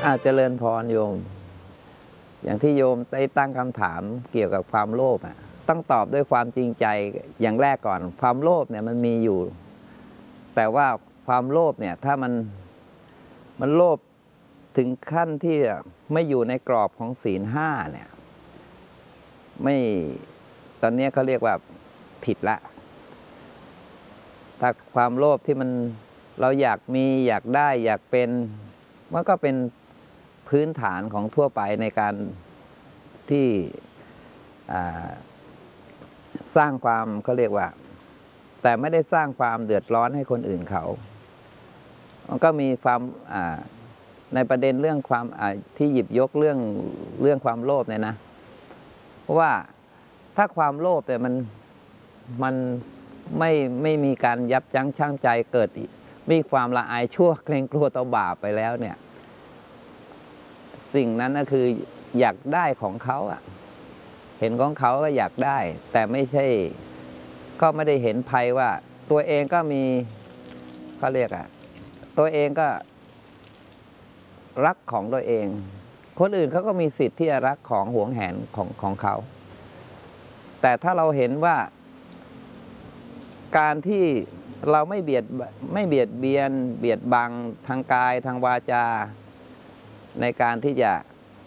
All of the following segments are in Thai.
เจริญพรโยมอย่างที่โยมได้ตั้งคำถามเกี่ยวกับความโลภต้องตอบด้วยความจริงใจอย่างแรกก่อนความโลภเนี่ยมันมีอยู่แต่ว่าความโลภเนี่ยถ้ามันโลภถึงขั้นที่ไม่อยู่ในกรอบของศีลห้าเนี่ยไม่ตอนนี้เขาเรียกว่าผิดละถ้าความโลภที่เราอยากมีอยากได้อยากเป็นมันก็เป็นพื้นฐานของทั่วไปในการที่สร้างความเขาเรียกว่าแต่ไม่ได้สร้างความเดือดร้อนให้คนอื่นเขามันก็มีความในประเด็นเรื่องความที่หยิบยกเรื่องความโลภเนี่ยนะเพราะว่าถ้าความโลภเนี่ยมันไม่มีการยับยั้งชั่งใจเกิดมีความละอายชั่วเกรงกลัวต่อบาปไปแล้วเนี่ยสิ่งนั้นก็คืออยากได้ของเขาเห็นของเขาก็อยากได้แต่ไม่ใช่ก็ไม่ได้เห็นภัยว่าตัวเองก็มีเขาเรียกตัวเองก็รักของตัวเองคนอื่นเขาก็มีสิทธิ์ที่จะรักของหวงแหนของเขาแต่ถ้าเราเห็นว่าการที่เราไม่เบียดเบียนเบียดบังทางกายทางวาจาในการที่จะ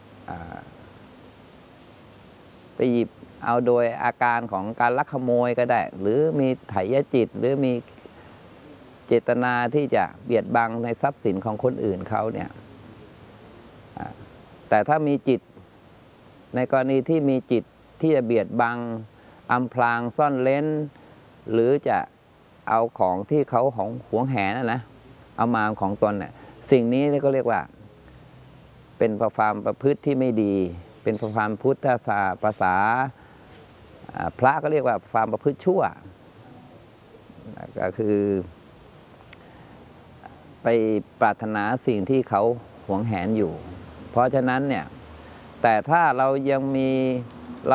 ไปหยิบเอาโดยอาการของการลักขโมยก็ได้หรือมีไถยจิตหรือมีเจตนาที่จะเบียดบังในทรัพย์สินของคนอื่นเขาเนี่ยแต่ถ้ามีจิตในกรณีที่มีจิตที่จะเบียดบังอำพรางซ่อนเร้นหรือจะเอาของที่เขาของหวงแหนนะเอามาของตนเนี่ยสิ่งนี้ก็เรียกว่าเป็นความประพฤติที่ไม่ดีเป็นความพุทธศาสนาภาษาพระก็เรียกว่าความประพฤติชั่วก็คือไปปรารถนาสิ่งที่เขาหวงแหนอยู่เพราะฉะนั้นเนี่ยแต่ถ้าเรายังมี